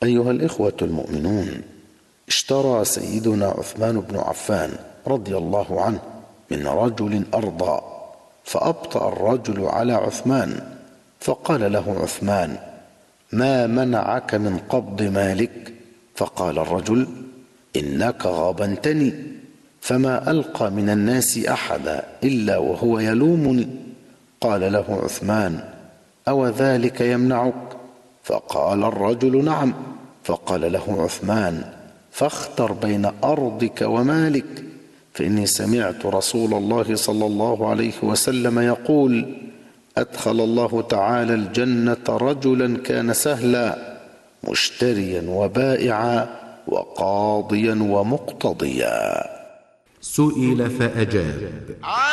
أيها الإخوة المؤمنون، اشترى سيدنا عثمان بن عفان رضي الله عنه من رجل أرضا، فأبطأ الرجل على عثمان، فقال له عثمان: ما منعك من قبض مالك؟ فقال الرجل: إنك غبنتني، فما ألقى من الناس أحدا إلا وهو يلومني. قال له عثمان: أو ذلك يمنعك؟ فقال الرجل: نعم. فقال له عثمان: فاختر بين أرضك ومالك، فإني سمعت رسول الله صلى الله عليه وسلم يقول: أدخل الله تعالى الجنة رجلا كان سهلا، مشتريا وبائعا وقاضيا ومقتضيا. سئل فأجاب: